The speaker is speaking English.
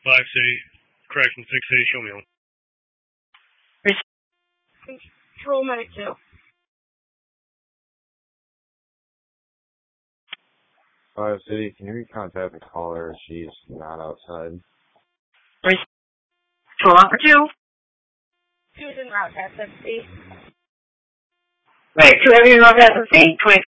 5 City. Correction, 6 City, show me home. Control Medic 2. 5 City, can you contact the caller? She's not outside. Control Offer 2. 2 is en route to SFC. Right, 2 having en route to SFC. 20.